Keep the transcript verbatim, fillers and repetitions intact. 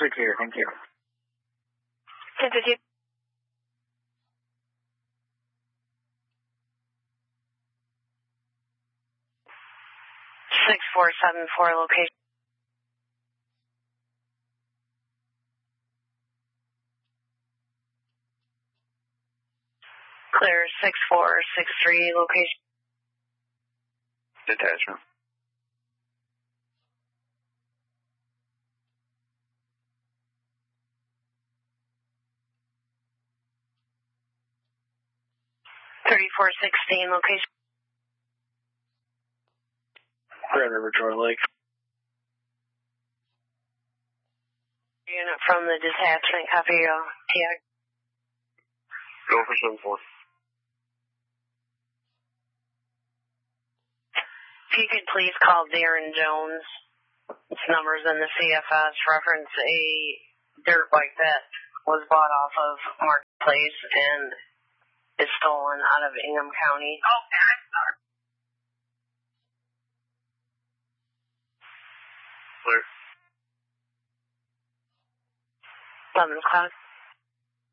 are clear. Thank you. ten fifty. six four seven four location. Clear six four six three location. Detachment. thirty-four sixteen location. Red River, Troy Lake. Unit from the detachment, copy uh, T I. Go for seven four. If you could please call Darren Jones. His number's in the C F S. Reference a dirt bike that was bought off of Marketplace and is stolen out of Ingham County. Oh, I'm sorry. Clear. eleven o'clock.